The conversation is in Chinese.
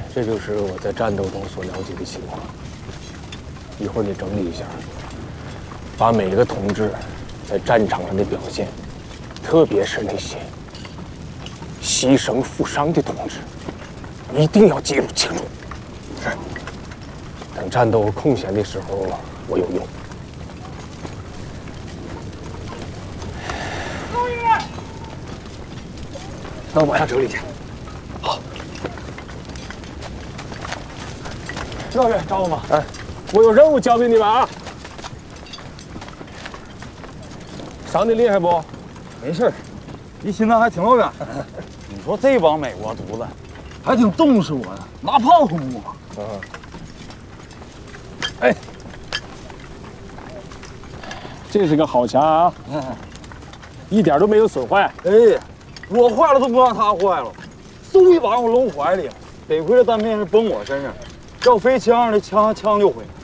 这就是我在战斗中所了解的情况。一会儿你整理一下，把每一个同志在战场上的表现，特别是那些牺牲负伤的同志，一定要记录清楚。是。等战斗空闲的时候，我有用。那我马上整理去。好。赵月，找我吗？哎，我有任务交给你们啊。伤的厉害不？ 没事，离心脏还挺老远。你说这帮美国犊子，还挺重视我的，拿炮轰我。 嗯。哎，这是个好枪啊，一点都没有损坏。 哎，我坏了都不让他坏了，嗖一把我搂怀里，得亏这弹片是崩我身上，要飞枪，这枪就毁。